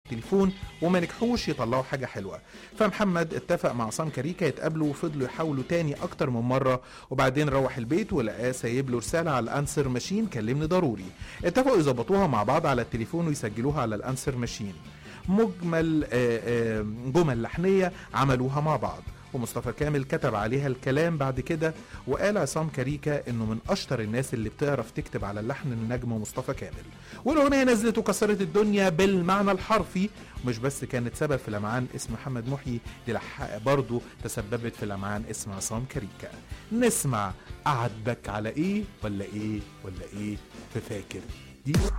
التليفون وما نجحوش يطلعوا حاجة حلوة. فمحمد اتفق مع عصام كاريكا يتقابلوا، وفضلوا يحاولوا تاني اكتر من مرة، وبعدين روح البيت ولقاه سايب له رسالة على الانسر ماشين: كلمني ضروري. اتفقوا يظبطوها مع بعض على التليفون ويسجلوها على الانسر ماشين. جمل لحنية عملوها مع بعض، ومصطفى كامل كتب عليها الكلام بعد كده. وقال عصام كاريكا انه من اشطر الناس اللي بتعرف تكتب على اللحن النجم مصطفى كامل. والاغنيه نزلت وكسرت الدنيا بالمعنى الحرفي، مش بس كانت سبب في لمعان اسم محمد محيي، دي برضه تسببت في لمعان اسم عصام كاريكا. نسمع قعد بك على ايه ولا ايه ولا ايه في فاكر دي.